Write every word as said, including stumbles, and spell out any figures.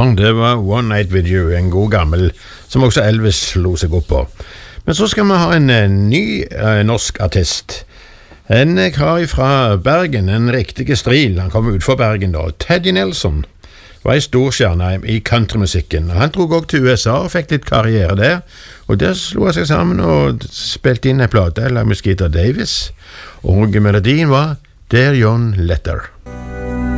sang, det var One Night With You, en god gammel, som også Elvis slo seg opp på. Men så skal vi ha en, en ny uh, norsk artist. En kar fra Bergen, en riktig stril, han kom ut fra Bergen da. Teddy Nelson var en stor stjerne i countrymusikken. Han drog også til U S A og fikk litt karriere der, og der slo han seg sammen og spilte inn en plate, eller Mosquito Davis, og melodien var Dear John Letter.